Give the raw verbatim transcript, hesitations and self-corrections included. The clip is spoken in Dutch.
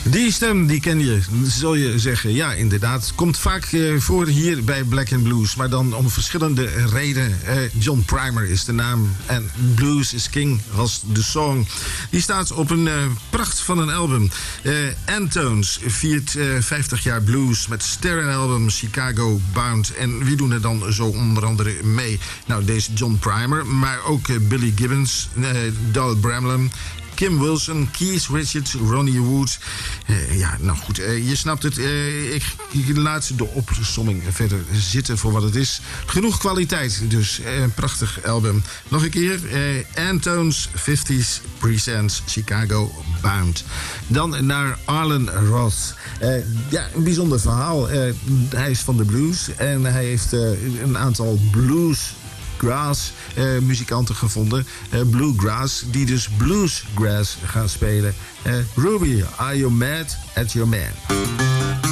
Die stem, die ken je, zul je zeggen. Ja, inderdaad. Komt vaak uh, voor hier bij Black and Blues. Maar dan om verschillende redenen. Uh, John Primer is de naam. En Blues is King was de song. Die staat op een uh, pracht van een album. Uh, Antones viert uh, vijftig jaar blues met sterrenalbum Chicago Bound. En wie doen er dan zo onder andere mee? Nou, deze John Primer. Maar ook uh, Billy Gibbons, uh, Dal Bramlin, Kim Wilson, Keith Richards, Ronnie Wood. Uh, ja, nou goed, uh, je snapt het. Uh, ik, ik laat de opsomming verder zitten voor wat het is. Genoeg kwaliteit, dus uh, een prachtig album. Nog een keer, uh, Antones vijftig Presents Chicago Bound. Dan naar Arlen Roth. Uh, ja, een bijzonder verhaal. Uh, hij is van de blues en hij heeft uh, een aantal blues grass uh, muzikanten gevonden. Uh, bluegrass, die dus bluesgrass gaan spelen. Uh, Ruby, are you mad at your man?